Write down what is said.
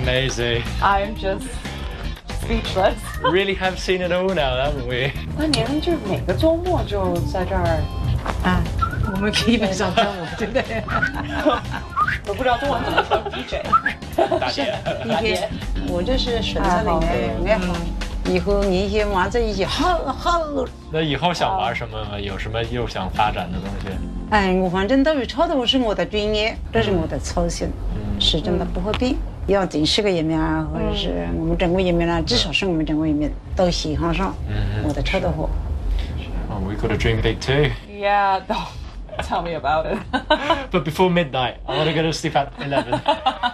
Amazing. I'm just speechless. Really have seen it all now, haven't we? 那您就每个周末就在这儿？ 啊，我们基本上中午对不对？ 我不知道中文怎么说 DJ。 大姐。 大姐， 我就是顺着那个爱好。以后年轻娃子一起好。 那以后想玩什么吗？有什么又想发展的东西？ 哎，我反正都是炒豆是我的专业，这是我的操心，是真的不会变。要正式的一面啊，或者是我们整个一面啊，至少是我们整个一面都喜欢上我的炒豆腐。 Oh, we've got to dream big too. Yeah, tell me about it. But before midnight, I want to go to sleep at 11.